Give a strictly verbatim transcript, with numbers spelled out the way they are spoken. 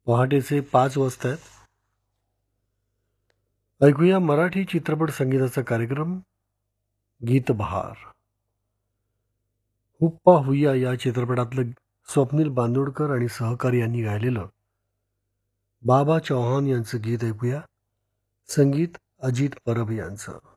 पहाटेचे पाच वाजता ऐकूया मराठी चित्रपट संगीताचा कार्यक्रम गीत बहार. हुप्पा हुय्या या चित्रपटातलं स्वप्नील बांदोडकर आणि सहकारी यांनी गायलेलं बाबा चौहान यांचं गीत ऐकूया. संगीत अजित परब यांचं.